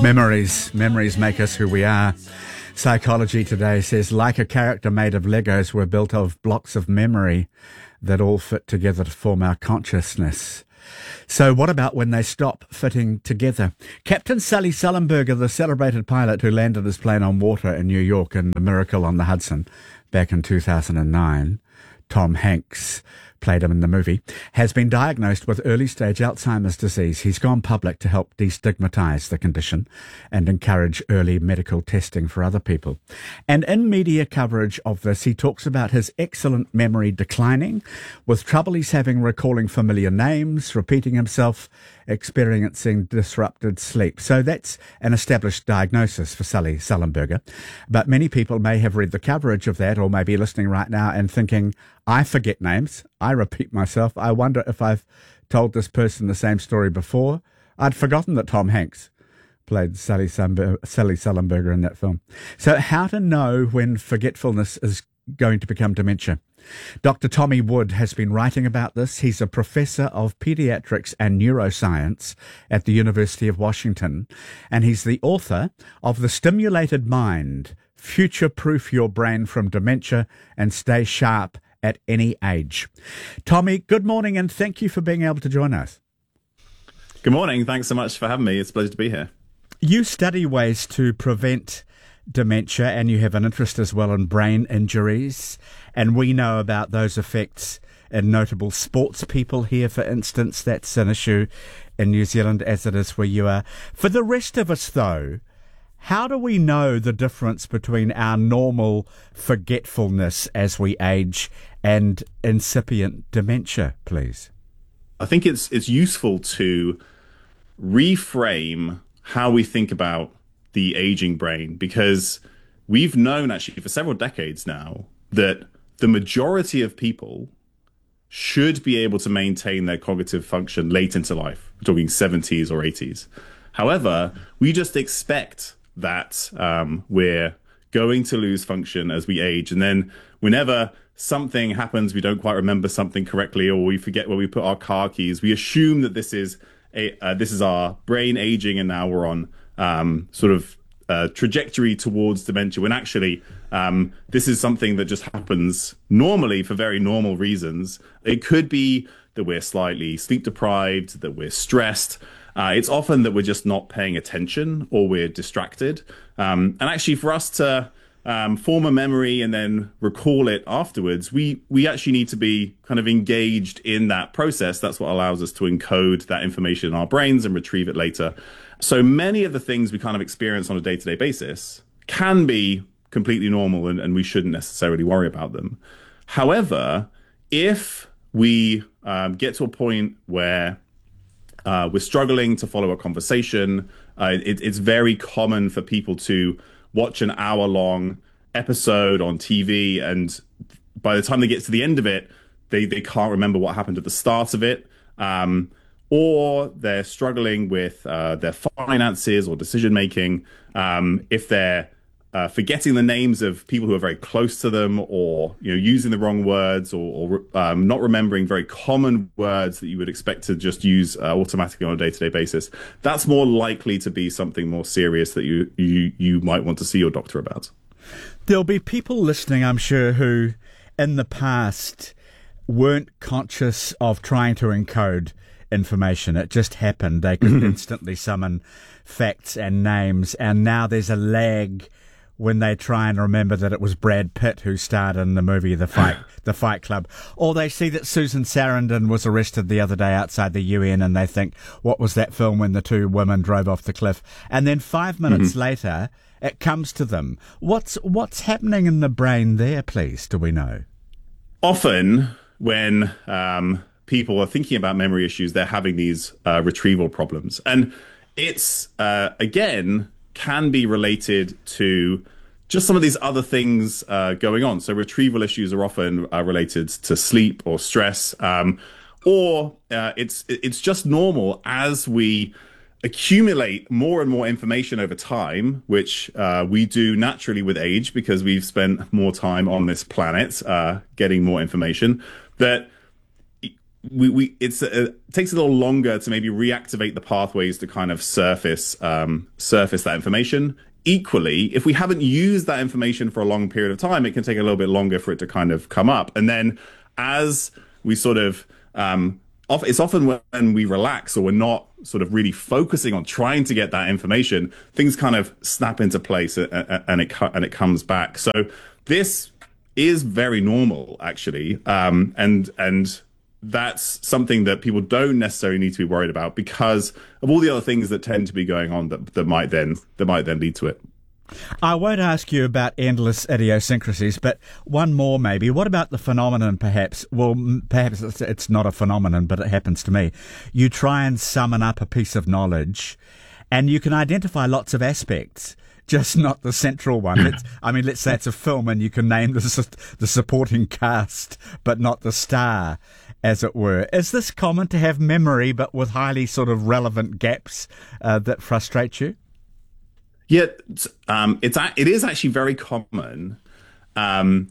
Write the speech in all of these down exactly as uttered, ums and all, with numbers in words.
Memories. Memories make us who we are. Psychology Today says, like a character made of Legos, we're built of blocks of memory that all fit together to form our consciousness. So what about when they stop fitting together? Captain Sully Sullenberger, the celebrated pilot who landed his plane on water in New York in Miracle on the Hudson back in two thousand nine, Tom Hanks played him in the movie, has been diagnosed with early-stage Alzheimer's disease. He's gone public to help destigmatise the condition and encourage early medical testing for other people. And in media coverage of this, he talks about his excellent memory declining, with trouble he's having recalling familiar names, repeating himself, experiencing disrupted sleep. So that's an established diagnosis for Sully Sullenberger. But many people may have read the coverage of that or may be listening right now and thinking, I forget names, I repeat myself, I wonder if I've told this person the same story before. I'd forgotten that Tom Hanks played Sully, Sunber- Sully Sullenberger in that film. So how to know when forgetfulness is going to become dementia? Doctor Tommy Wood has been writing about this. He's a professor of pediatrics and neuroscience at the University of Washington, and he's the author of The Stimulated Mind, Future-Proof Your Brain from Dementia and Stay Sharp at Any Age. Tommy, good morning, and thank you for being able to join us. Good morning. Thanks so much for having me. It's a pleasure to be here. You study ways to prevent dementia, and you have an interest as well in brain injuries, and we know about those effects in notable sports people here, for instance. That's an issue in New Zealand as it is where you are. For the rest of us, though, how do we know the difference between our normal forgetfulness as we age and incipient dementia, please? I think it's it's useful to reframe how we think about the aging brain, because we've known actually for several decades now that the majority of people should be able to maintain their cognitive function late into life. We're talking seventies or eighties. However, we just expect that um, we're going to lose function as we age. And then whenever something happens, we don't quite remember something correctly, or we forget where we put our car keys, we assume that this is a uh, this is our brain aging, and now we're on um, sort of a trajectory towards dementia, when actually um, this is something that just happens normally for very normal reasons. It could be that we're slightly sleep deprived, that we're stressed. Uh, it's often that we're just not paying attention or we're distracted. Um, and actually for us to um, form a memory and then recall it afterwards, we, we actually need to be kind of engaged in that process. That's what allows us to encode that information in our brains and retrieve it later. So many of the things we kind of experience on a day-to-day basis can be completely normal, and, and we shouldn't necessarily worry about them. However, if we um, get to a point where Uh, we're struggling to follow a conversation, Uh, it, it's very common for people to watch an hour-long episode on T V, and by the time they get to the end of it, they, they can't remember what happened at the start of it. Um, or they're struggling with uh, their finances or decision-making. Um, if they're Uh, forgetting the names of people who are very close to them, or you know, using the wrong words, or, or um, not remembering very common words that you would expect to just use uh, automatically on a day-to-day basis, that's more likely to be something more serious that you, you you might want to see your doctor about. There'll be people listening, I'm sure, who in the past weren't conscious of trying to encode information. It just happened. They could instantly summon facts and names, and now there's a lag when they try and remember that it was Brad Pitt who starred in the movie The Fight The Fight Club. Or they see that Susan Sarandon was arrested the other day outside the U N, and they think, what was that film when the two women drove off the cliff? And then five minutes mm-hmm. later, it comes to them. What's what's happening in the brain there, please, do we know? Often when um, people are thinking about memory issues, they're having these uh, retrieval problems. And it's, uh, again, can be related to just some of these other things uh, going on. So retrieval issues are often uh, related to sleep or stress, um, or uh, it's it's just normal as we accumulate more and more information over time, which uh, we do naturally with age because we've spent more time on this planet uh, getting more information, that we, we it's uh, it takes a little longer to maybe reactivate the pathways to kind of surface um, surface that information. Equally, if we haven't used that information for a long period of time, it can take a little bit longer for it to kind of come up. And then as we sort of um, off, it's often when we relax or we're not sort of really focusing on trying to get that information, things kind of snap into place and, and it and it comes back. So this is very normal, actually, um, and and. That's something that people don't necessarily need to be worried about because of all the other things that tend to be going on that, that might then that might then lead to it. I won't ask you about endless idiosyncrasies, but one more maybe. What about the phenomenon, perhaps? Well, perhaps it's, it's not a phenomenon, but it happens to me. You try and summon up a piece of knowledge, and you can identify lots of aspects, just not the central one. Let's, I mean, let's say it's a film and you can name the, the supporting cast, but not the star, as it were. Is this common to have memory, but with highly sort of relevant gaps uh, that frustrate you? Yeah, um, it's it is actually very common um,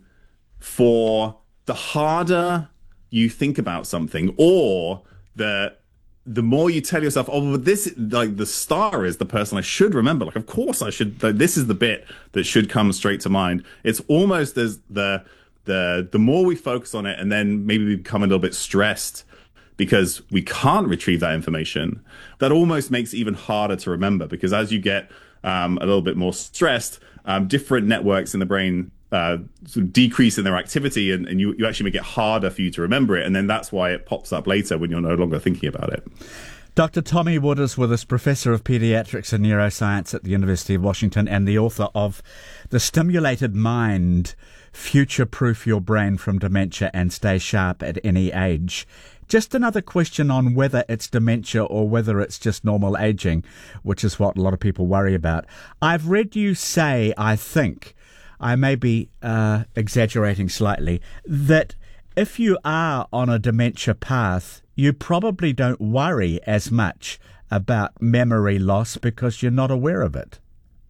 for the harder you think about something, or the the more you tell yourself, oh, but this, like, the star is the person I should remember. Like, of course I should. Like, this is the bit that should come straight to mind. It's almost as the the the more we focus on it, and then maybe we become a little bit stressed because we can't retrieve that information. That almost makes it even harder to remember, because as you get um, a little bit more stressed, um, different networks in the brain uh, sort of decrease in their activity, and, and you, you actually make it harder for you to remember it. And then that's why it pops up later when you're no longer thinking about it. Doctor Tommy Wood is with us, Professor of Pediatrics and Neuroscience at the University of Washington and the author of The Stimulated Mind, Future-Proof Your Brain from Dementia and Stay Sharp at Any Age. Just another question on whether it's dementia or whether it's just normal aging, which is what a lot of people worry about. I've read you say, I think, I may be uh, exaggerating slightly, that if you are on a dementia path, you probably don't worry as much about memory loss because you're not aware of it.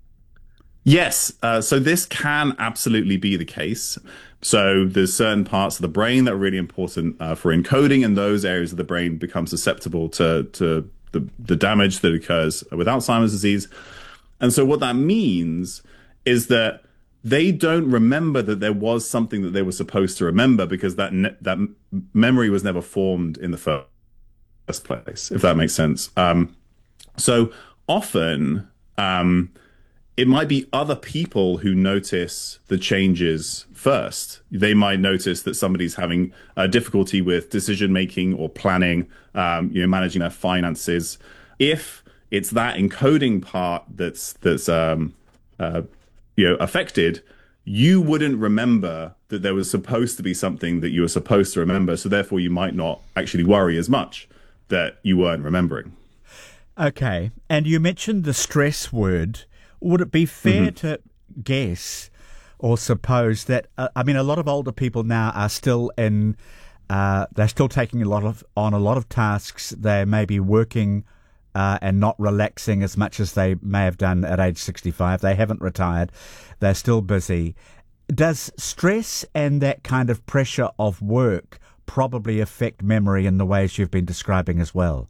Yes, uh, so this can absolutely be the case. So there's certain parts of the brain that are really important uh, for encoding, and those areas of the brain become susceptible to, to the, the damage that occurs with Alzheimer's disease. And so what that means is that they don't remember that there was something that they were supposed to remember, because that ne- that memory was never formed in the first place, if that makes sense. Um, so often, um, it might be other people who notice the changes first. They might notice that somebody's having a difficulty with decision making or planning, um, you know, managing their finances. If it's that encoding part that's that's um, uh, you know, affected, you wouldn't remember that there was supposed to be something that you were supposed to remember. So therefore, you might not actually worry as much that you weren't remembering. Okay, and you mentioned the stress word. Would it be fair mm-hmm. to guess or suppose that, uh, I mean, a lot of older people now are still in, uh, they're still taking a lot of on a lot of tasks. They may be working uh, and not relaxing as much as they may have done at age sixty-five. They haven't retired. They're still busy. Does stress and that kind of pressure of work probably affect memory in the ways you've been describing as well?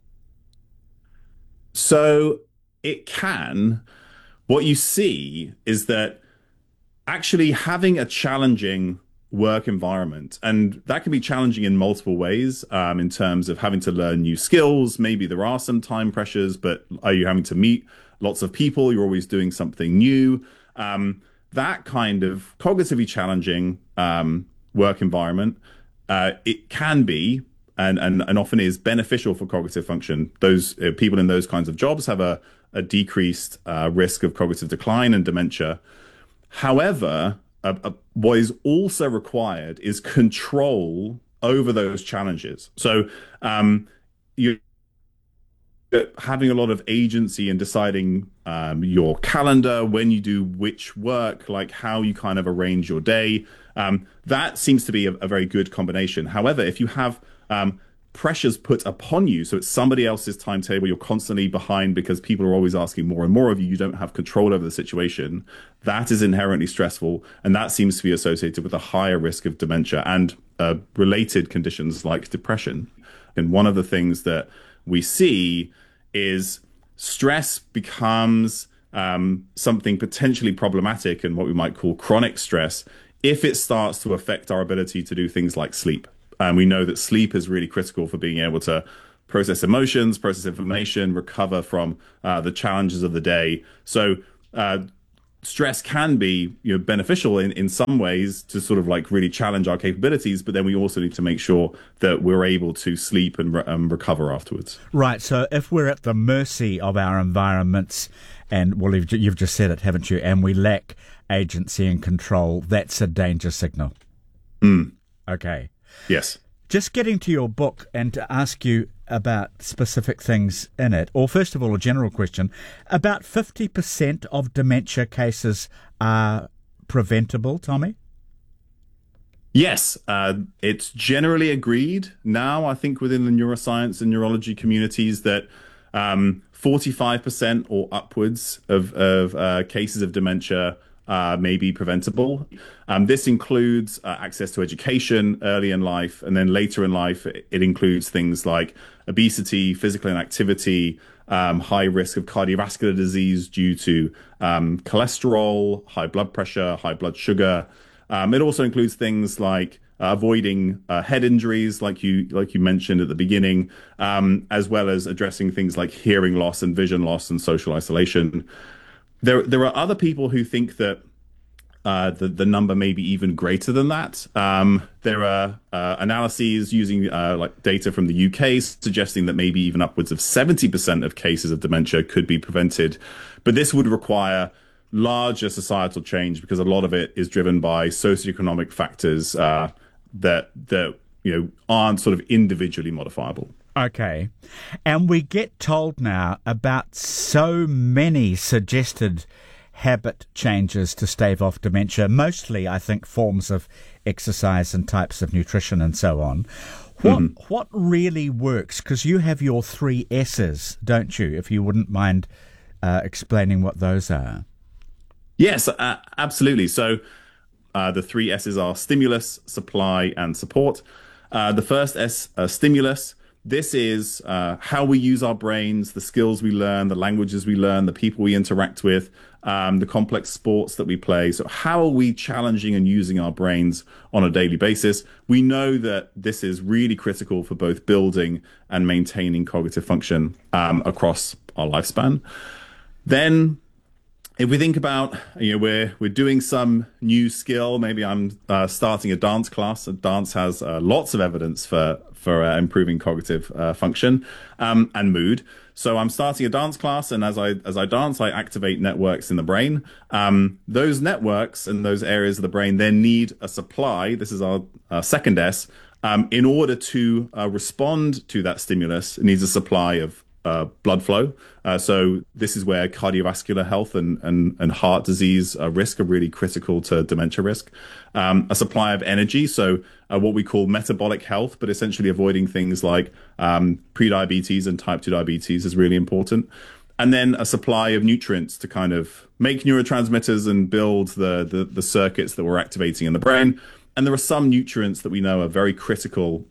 So it can. What you see is that actually having a challenging work environment, and that can be challenging in multiple ways, um, in terms of having to learn new skills. Maybe there are some time pressures, but are you having to meet lots of people? You're always doing something new. Um, that kind of cognitively challenging um, work environment, uh, it can be and, and, and often is beneficial for cognitive function. Those uh, people in those kinds of jobs have a a decreased uh, risk of cognitive decline and dementia. However, uh, uh, what is also required is control over those challenges. So um, you're having a lot of agency in deciding um, your calendar, when you do which work, like how you kind of arrange your day. Um, that seems to be a, a very good combination. However, if you have um, pressures put upon you, so it's somebody else's timetable, you're constantly behind because people are always asking more and more of you, you don't have control over the situation, that is inherently stressful, and that seems to be associated with a higher risk of dementia and uh, related conditions like depression. And one of the things that we see is stress becomes um, something potentially problematic and what we might call chronic stress if it starts to affect our ability to do things like sleep. And we know that sleep is really critical for being able to process emotions, process information, recover from uh, the challenges of the day. So uh, stress can be, you know, beneficial in, in some ways to sort of like really challenge our capabilities, but then we also need to make sure that we're able to sleep and re- um, recover afterwards. Right. So if we're at the mercy of our environments, and well, you've, you've just said it, haven't you? And we lack agency and control, that's a danger signal. Mm. Okay. Yes. Just getting to your book and to ask you about specific things in it, or first of all, a general question. About fifty percent of dementia cases are preventable, Tommy? Yes, uh, it's generally agreed now, I think, within the neuroscience and neurology communities that um, forty-five percent or upwards of, of uh, cases of dementia Uh, may be preventable. Um, this includes uh, access to education early in life, and then later in life, it, it includes things like obesity, physical inactivity, um, high risk of cardiovascular disease due to um, cholesterol, high blood pressure, high blood sugar. Um, it also includes things like uh, avoiding uh, head injuries, like you like you mentioned at the beginning, um, as well as addressing things like hearing loss and vision loss and social isolation. There, there are other people who think that uh, the, the number may be even greater than that. Um, there are uh, analyses using uh, like data from the U K suggesting that maybe even upwards of seventy percent of cases of dementia could be prevented. But this would require larger societal change because a lot of it is driven by socioeconomic factors uh, that, that you know aren't sort of individually modifiable. Okay. And we get told now about so many suggested habit changes to stave off dementia, mostly, I think, forms of exercise and types of nutrition and so on. What mm-hmm. what really works? Because you have your three S's, don't you? If you wouldn't mind uh, explaining what those are. Yes, uh, absolutely. So uh, the three S's are stimulus, supply, and support. Uh, the first S, uh, stimulus. This is uh, how we use our brains, the skills we learn, the languages we learn, the people we interact with, um, the complex sports that we play. So how are we challenging and using our brains on a daily basis? We know that this is really critical for both building and maintaining cognitive function um, across our lifespan. Then if we think about, you know, we're we're doing some new skill, maybe I'm uh, starting a dance class. Dance has uh, lots of evidence for for uh, improving cognitive uh, function um, and mood. So I'm starting a dance class, and as I as I dance, I activate networks in the brain. Um, those networks and those areas of the brain then need a supply. This is our uh, second S. Um, in order to uh, respond to that stimulus, it needs a supply of Uh, blood flow. Uh, so this is where cardiovascular health and, and, and heart disease uh, risk are really critical to dementia risk. Um, a supply of energy, so uh, what we call metabolic health, but essentially avoiding things like um, prediabetes and type two diabetes is really important. And then a supply of nutrients to kind of make neurotransmitters and build the, the, the circuits that we're activating in the brain. And there are some nutrients that we know are very critical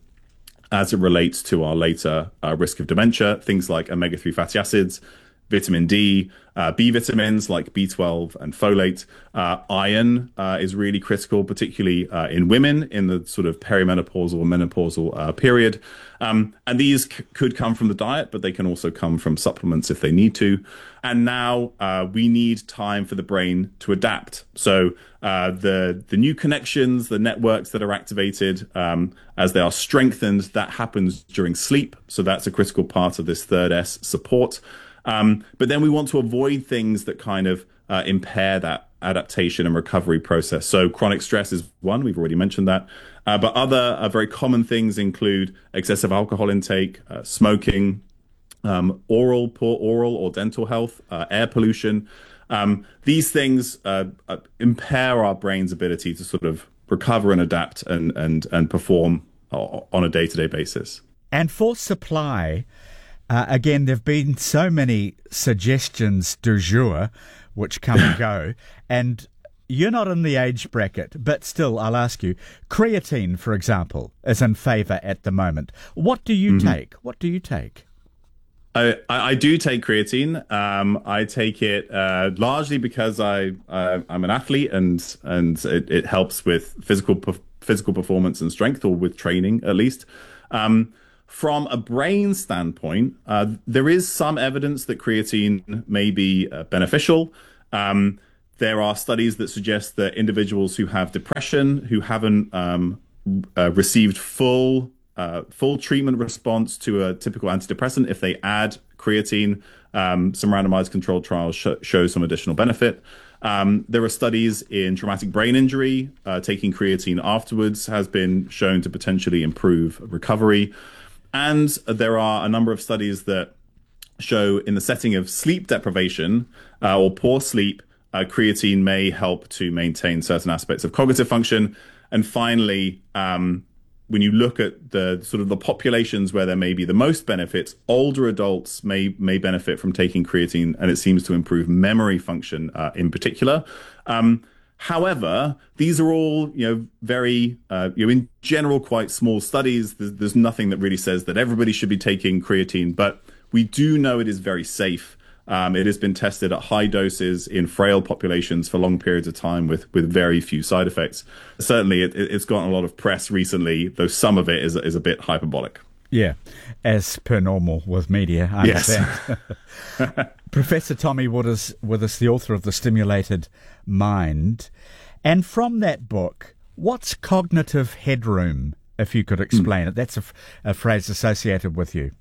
as it relates to our later uh, risk of dementia, things like omega three fatty acids, vitamin D, uh, B vitamins like B twelve and folate. Uh, iron uh, is really critical, particularly uh, in women in the sort of perimenopausal or menopausal uh, period. Um, and these c- could come from the diet, but they can also come from supplements if they need to. And now uh, we need time for the brain to adapt. So uh, the the new connections, the networks that are activated um, as they are strengthened, that happens during sleep. So that's a critical part of this third S, support. Um, but then we want to avoid things that kind of uh, impair that adaptation and recovery process. So chronic stress is one, we've already mentioned that. Uh, but other uh, very common things include excessive alcohol intake, uh, smoking, um, oral, poor oral or dental health, uh, air pollution. Um, these things uh, uh, impair our brain's ability to sort of recover and adapt and, and, and perform on a day-to-day basis. And for supply, Uh, again, there have been so many suggestions du jour which come and go. And, you're not in the age bracket, but still, I'll ask you, creatine, for example, is in favour at the moment. What do you mm-hmm. take? What do you take? I, I do take creatine. Um, I take it uh, largely because I uh, I'm an athlete and and it, it helps with physical physical performance and strength, or with training at least. Um, from a brain standpoint, uh, there is some evidence that creatine may be uh, beneficial. Um, there are studies that suggest that individuals who have depression, who haven't um, uh, received full Uh, full treatment response to a typical antidepressant, if they add creatine, um, some randomized controlled trials sh- show some additional benefit. Um, there are studies in traumatic brain injury. Uh, taking creatine afterwards has been shown to potentially improve recovery. And there are a number of studies that show in the setting of sleep deprivation uh, or poor sleep, uh, creatine may help to maintain certain aspects of cognitive function. And finally, um, when you look at the sort of the populations where there may be the most benefits, older adults may may benefit from taking creatine, and it seems to improve memory function uh, in particular. Um, however, these are all, you know, very, uh, you know, in general, quite small studies. There's, there's nothing that really says that everybody should be taking creatine, but we do know it is very safe. Um, it has been tested at high doses in frail populations for long periods of time with, with very few side effects. Certainly, it, it's gotten a lot of press recently, though some of it is, is a bit hyperbolic. Yeah, as per normal with media, I understand. Yes. Professor Tommy Wood is with us, the author of The Stimulated Mind. And from that book, what's cognitive headroom, if you could explain mm. it? That's a, a phrase associated with you.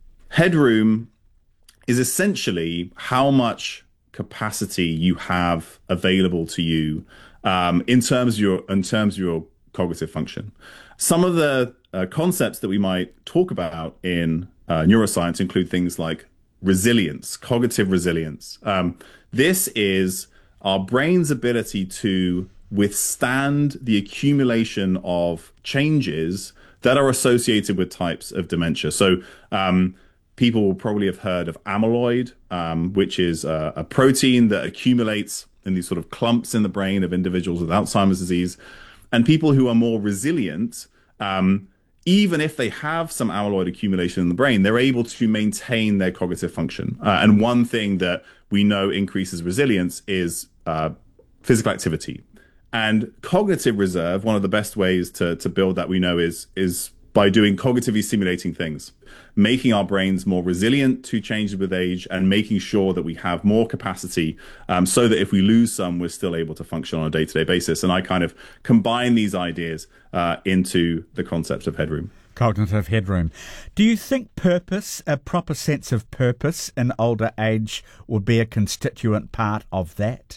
Headroom is essentially how much capacity you have available to you um, in terms of your in terms of your cognitive function. Some of the uh, concepts that we might talk about in uh, neuroscience include things like resilience, cognitive resilience. Um, this is our brain's ability to withstand the accumulation of changes that are associated with types of dementia. So, um, people will probably have heard of amyloid, um, which is a, a protein that accumulates in these sort of clumps in the brain of individuals with Alzheimer's disease. And people who are more resilient, um, even if they have some amyloid accumulation in the brain, they're able to maintain their cognitive function. Uh, and one thing that we know increases resilience is uh, physical activity. And cognitive reserve, one of the best ways to, to build that we know is, is by doing cognitively stimulating things, making our brains more resilient to changes with age and making sure that we have more capacity um, so that if we lose some, we're still able to function on a day-to-day basis. And I kind of combine these ideas uh, into the concept of headroom. Cognitive headroom. Do you think purpose, a proper sense of purpose in older age, would be a constituent part of that?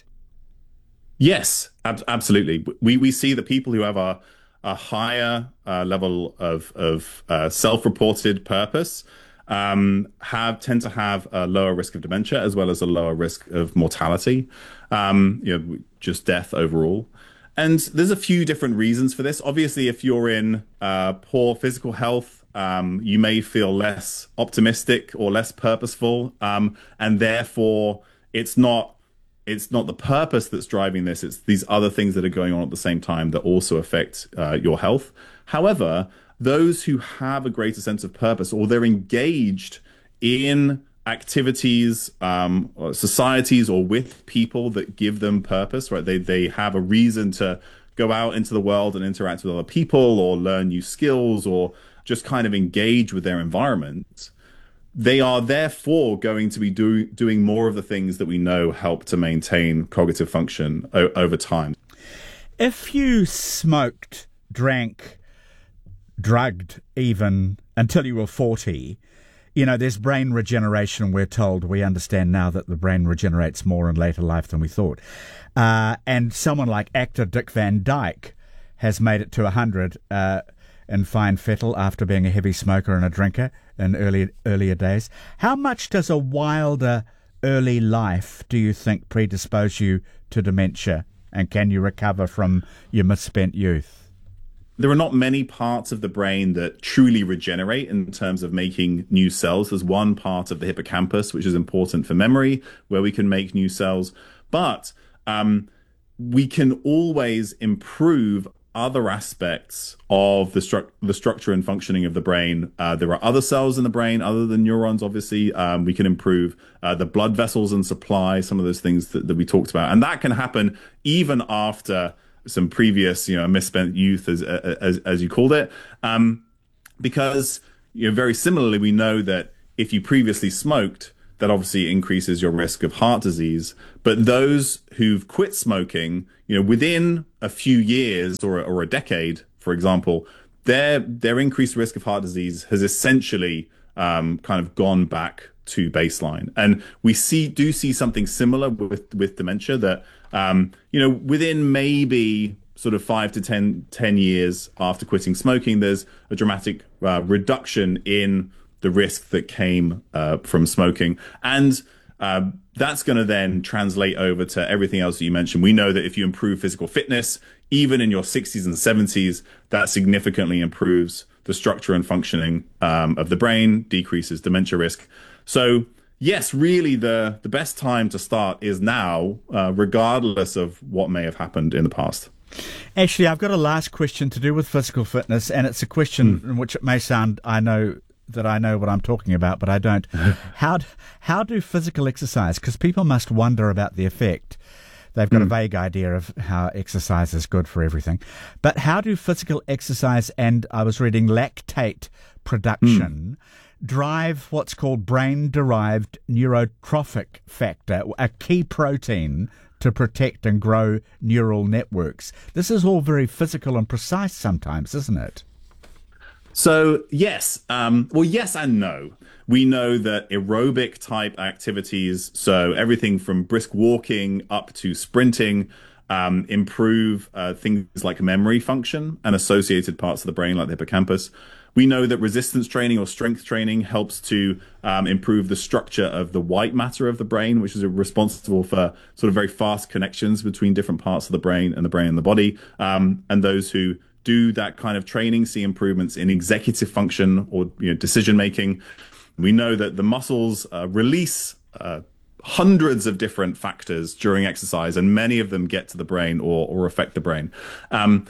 Yes, ab- absolutely. We, we see that people who have a a higher uh, level of, of uh, self-reported purpose um, have tend to have a lower risk of dementia as well as a lower risk of mortality, um, you know, just death overall. And there's a few different reasons for this. Obviously, if you're in uh, poor physical health, um, you may feel less optimistic or less purposeful, um, and therefore it's not It's not the purpose that's driving this. It's these other things that are going on at the same time that also affect uh, your health. However, those who have a greater sense of purpose, or they're engaged in activities, um, or societies, or with people that give them purpose, right? They they have a reason to go out into the world and interact with other people, or learn new skills, or just kind of engage with their environment. They are therefore going to be do, doing more of the things that we know help to maintain cognitive function o- over time. If you smoked, drank, drugged even until you were forty, you know, there's brain regeneration, we're told. We understand now that the brain regenerates more in later life than we thought. Uh, and someone like actor Dick Van Dyke has made it to one hundred uh, in fine fettle after being a heavy smoker and a drinker in early, earlier days. How much does a wilder early life, do you think, predispose you to dementia? And can you recover from your misspent youth? There are not many parts of the brain that truly regenerate in terms of making new cells. There's one part of the hippocampus, which is important for memory, where we can make new cells. But um, we can always improve other aspects of the, stru- the structure and functioning of the brain. Uh, there are other cells in the brain other than neurons, obviously. Um, we can improve uh, the blood vessels and supply, some of those things that, that we talked about. And that can happen even after some previous, you know, misspent youth, as, as, as you called it. Um, because, you know, very similarly, we know that if you previously smoked, that obviously increases your risk of heart disease. But those who've quit smoking, you know, within a few years or, or a decade, for example, their their increased risk of heart disease has essentially um, kind of gone back to baseline. And we see do see something similar with with dementia that, um, you know, within maybe sort of five to ten, ten years after quitting smoking, there's a dramatic uh, reduction in the risk that came uh, from smoking. And uh, that's going to then translate over to everything else that you mentioned. We know that if you improve physical fitness, even in your sixties and seventies, that significantly improves the structure and functioning um, of the brain, decreases dementia risk. So yes, really the, the best time to start is now, uh, regardless of what may have happened in the past. Actually, I've got a last question to do with physical fitness, and it's a question mm. in which it may sound, I know, that I know what I'm talking about, but I don't. how, how do physical exercise, because people must wonder about the effect. They've got mm. a vague idea of how exercise is good for everything. But how do physical exercise and, I was reading, lactate production mm. drive what's called brain-derived neurotrophic factor, a key protein to protect and grow neural networks? This is all very physical and precise sometimes, isn't it? So, yes. Um, well, yes and no. We know that aerobic type activities, so everything from brisk walking up to sprinting, um, improve uh, things like memory function and associated parts of the brain like the hippocampus. We know that resistance training or strength training helps to um, improve the structure of the white matter of the brain, which is responsible for sort of very fast connections between different parts of the brain and the brain and the body. Um, and those who do that kind of training see improvements in executive function or, you know, decision making. We know that the muscles uh, release uh, hundreds of different factors during exercise, and many of them get to the brain or, or affect the brain. Um,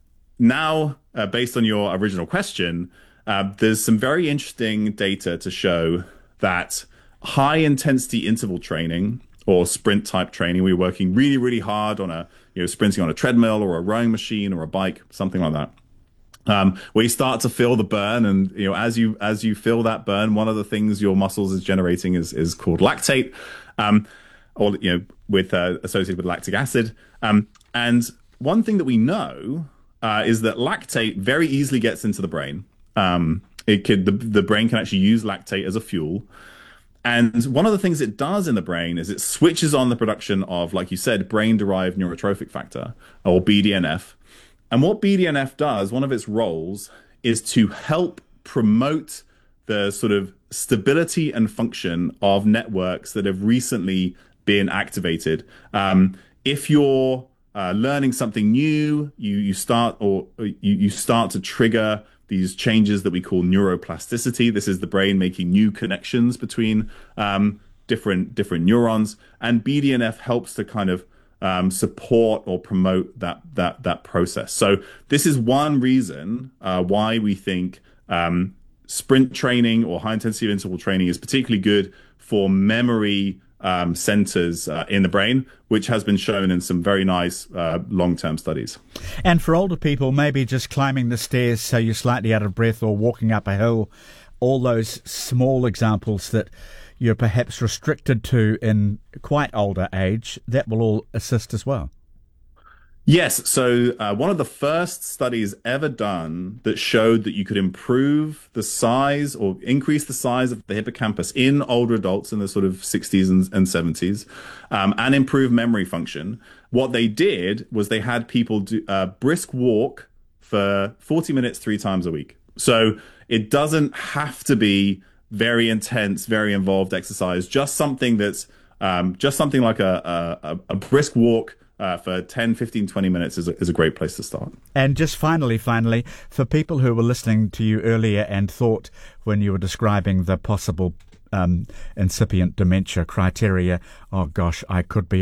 now, uh, based on your original question, uh, there's some very interesting data to show that high intensity interval training or sprint type training, we're working really, really hard on a, you know, sprinting on a treadmill or a rowing machine or a bike, something like that. Um, where you start to feel the burn, and you know, as you as you feel that burn, one of the things your muscles is generating is is called lactate, um, or you know, with uh, associated with lactic acid. Um, and one thing that we know uh, is that lactate very easily gets into the brain. Um, it could the the brain can actually use lactate as a fuel. And one of the things it does in the brain is it switches on the production of, like you said, brain-derived neurotrophic factor, or B D N F. And what B D N F does, one of its roles, is to help promote the sort of stability and function of networks that have recently been activated. Um, if you're uh, learning something new, you you start or you, you start to trigger these changes that we call neuroplasticity. This is the brain making new connections between um, different different neurons, and B D N F helps to kind of um, support or promote that that that process. So this is one reason uh, why we think um, sprint training or high intensity interval training is particularly good for memory um, centers uh, in the brain, which has been shown in some very nice uh, long-term studies. And for older people, maybe just climbing the stairs so you're slightly out of breath, or walking up a hill, all those small examples that you're perhaps restricted to in quite older age, that will all assist as well. Yes. So uh, one of the first studies ever done that showed that you could improve the size or increase the size of the hippocampus in older adults in the sort of sixties and, and seventies um, and improve memory function. What they did was they had people do a brisk walk for forty minutes three times a week. So it doesn't have to be very intense, very involved exercise, just something that's um, just something like a, a, a brisk walk Uh, for ten, fifteen, twenty minutes is a, is a great place to start. And just finally, finally, for people who were listening to you earlier and thought when you were describing the possible um, incipient dementia criteria, oh gosh, I could be on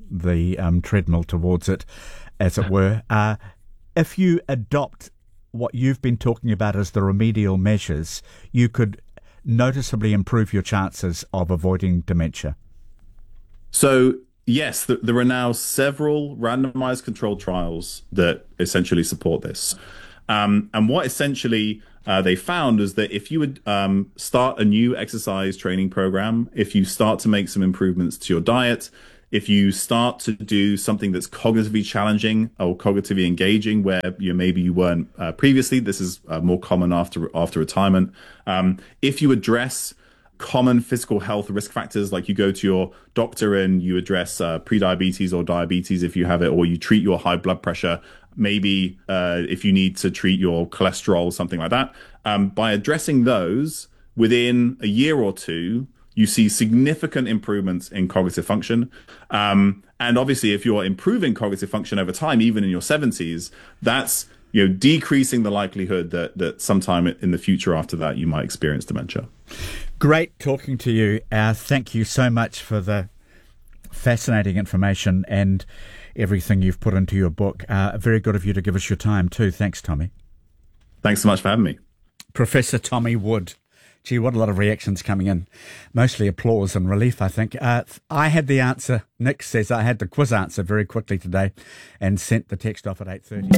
the um, treadmill towards it, as it were. Uh, if you adopt what you've been talking about as the remedial measures, you could noticeably improve your chances of avoiding dementia. So, yes, th- there are now several randomized controlled trials that essentially support this. Um, and what essentially uh, they found is that if you would um, start a new exercise training program, if you start to make some improvements to your diet, if you start to do something that's cognitively challenging or cognitively engaging, where you know, maybe you weren't uh, previously, this is uh, more common after after retirement. Um, if you address common physical health risk factors, like you go to your doctor and you address uh, prediabetes or diabetes if you have it, or you treat your high blood pressure, maybe uh, if you need to treat your cholesterol, something like that. Um, by addressing those within a year or two, you see significant improvements in cognitive function. Um, and obviously, if you're improving cognitive function over time, even in your seventies, that's you know decreasing the likelihood that that sometime in the future after that you might experience dementia. Great talking to you. Uh, thank you so much for the fascinating information and everything you've put into your book. Uh, very good of you to give us your time too. Thanks, Tommy. Thanks so much for having me. Professor Tommy Wood. Gee, what a lot of reactions coming in. Mostly applause and relief, I think. Uh, I had the answer. Nick says I had the quiz answer very quickly today and sent the text off at eight thirty.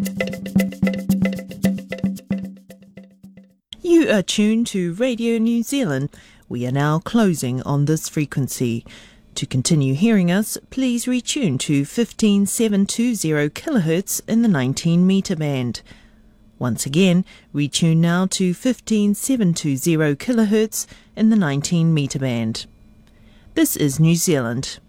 You are tuned to Radio New Zealand. We are now closing on this frequency. To continue hearing us, please retune to fifteen seven two zero kilohertz in the nineteen metre band. Once again, retune now to fifteen seven two zero kilohertz in the nineteen metre band. This is New Zealand.